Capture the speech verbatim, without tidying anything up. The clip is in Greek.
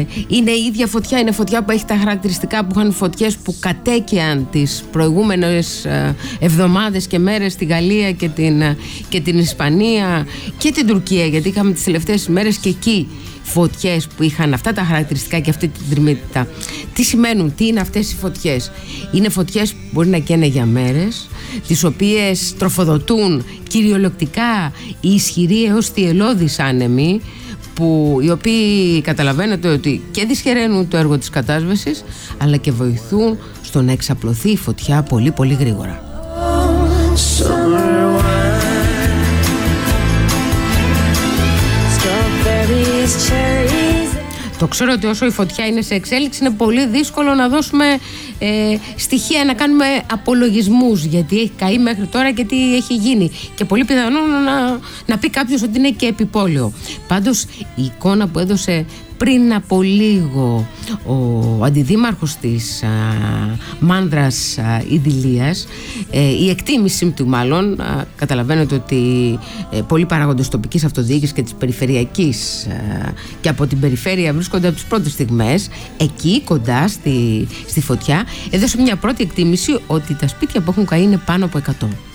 είναι η ίδια φωτιά, είναι φωτιά που έχει τα χαρακτηριστικά που είχαν φωτιές που κατέκαιαν τις προηγούμενες ε, εβδομάδες και μέρες στη Γαλλία και την, και την Ισπανία και την Τουρκία, γιατί είχαμε τις τελευταίες μέρες και εκεί φωτιές που είχαν αυτά τα χαρακτηριστικά και αυτή την τριμμύτητα. Τι σημαίνουν, τι είναι αυτές οι φωτιές? Είναι φωτιές που μπορεί να καίνε για μέρες, τις οποίες τροφοδοτούν κυριολεκτικά οι ισχυροί έως θυελλώδεις άνεμοι, που οι οποίοι καταλαβαίνετε ότι και δυσχεραίνουν το έργο της κατάσβεσης, αλλά και βοηθούν στο να εξαπλωθεί η φωτιά πολύ πολύ γρήγορα. Το ξέρω ότι όσο η φωτιά είναι σε εξέλιξη είναι πολύ δύσκολο να δώσουμε ε, στοιχεία, να κάνουμε απολογισμούς γιατί έχει καεί μέχρι τώρα και τι έχει γίνει, και πολύ πιθανό να, να πει κάποιος ότι είναι και επιπόλαιο. Πάντως η εικόνα που έδωσε πριν από λίγο ο αντιδήμαρχος της α, Μάνδρας α, Ιδηλίας, ε, η εκτίμηση του μάλλον, α, καταλαβαίνετε ότι ε, πολλοί παράγοντες τοπικής αυτοδιοίκησης και της περιφερειακής α, και από την περιφέρεια βρίσκονται από τις πρώτες στιγμές εκεί κοντά στη, στη φωτιά, έδωσε μια πρώτη εκτίμηση ότι τα σπίτια που έχουν καεί είναι πάνω από εκατό.